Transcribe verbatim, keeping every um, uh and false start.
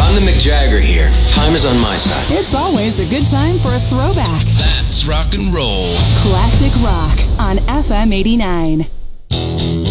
I'm the McJagger here. Time is on my side. It's always a good time for a throwback. That's rock and roll. Classic rock on F M eighty-nine.